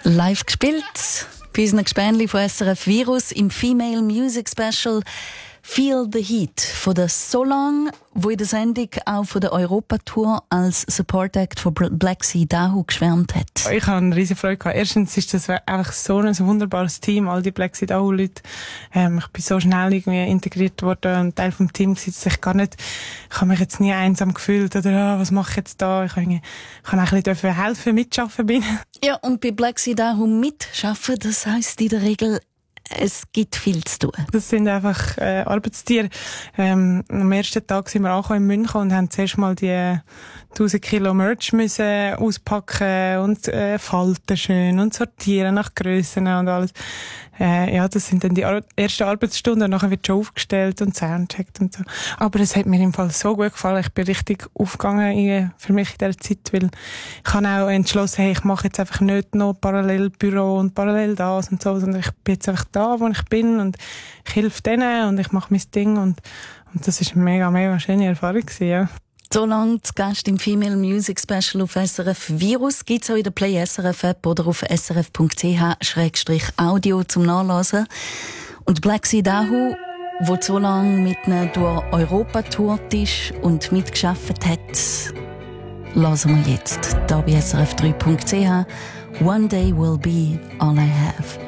Live gespielt bei unseren Gespänli von SRF Virus im Female Music Special «Feel the Heat» von der Solange, wo in der Sendung auch von der Europatour als Support Act von Black Sea Dahu geschwärmt hat. Ich habe eine riesige Freude gehabt. Erstens ist das einfach so ein wunderbares Team, all die Black Sea Dahu Leute. Ich bin so schnell irgendwie integriert worden und Teil vom Team gewesen, dass ich habe mich jetzt nie einsam gefühlt oder was mache ich jetzt da? Ich kann auch ein bisschen helfen, mitschaffen bin. Ja, und bei Black Sea Dahu mitschaffen, das heisst in der Regel, es gibt viel zu tun. Das sind einfach Arbeitstiere. Am ersten Tag sind wir angekommen in München und haben zuerst mal die 1000 Kilo Merch müssen auspacken und falten schön und sortieren nach Grössen und alles. Ja, das sind dann die ersten Arbeitsstunden. Nachher wird schon aufgestellt und soundcheckt und so. Aber es hat mir im Fall so gut gefallen. Ich bin richtig aufgegangen für mich in dieser Zeit, weil ich habe auch entschlossen, hey, ich mache jetzt einfach nicht noch parallel Büro und parallel das und so, sondern ich bin jetzt einfach da, wo ich bin und ich helfe denen und ich mache mein Ding und das ist eine mega, mega schöne Erfahrung gewesen, ja. So lange zu Gast im Female Music Special auf SRF Virus. Gibt's auch in der Play SRF App oder auf srf.ch/audio zum Nachlesen. Und Black Sea Dahu, wo so lange mit ihnen durch Europa tourt ist und mitgeschafft hat, hören wir jetzt hier bei srf3.ch. One day will be all I have.